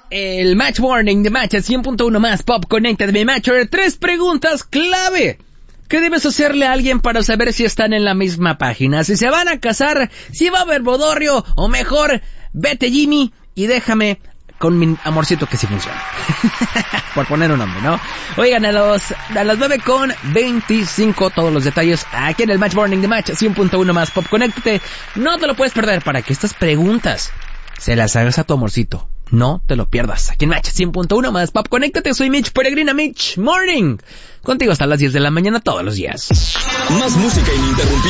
el Match Morning de Match 100.1 más Pop Connected de Matcher. 3 preguntas clave que debes hacerle a alguien para saber si están en la misma página, si se van a casar, si va a haber bodorrio, o mejor, vete Jimmy y déjame con mi amorcito que sí funciona. Por poner un nombre, ¿no? Oigan, a las 9:25 todos los detalles aquí en el Match Morning de Match 100.1 más Pop Connected. No te lo puedes perder para que estas preguntas se las hagas a tu amorcito. No te lo pierdas. Aquí en Match 100.1 más Pop Connected. Soy Mitch Peregrina, Mitch Morning. Contigo hasta las 10 de la mañana todos los días. Más música ininterrumpida.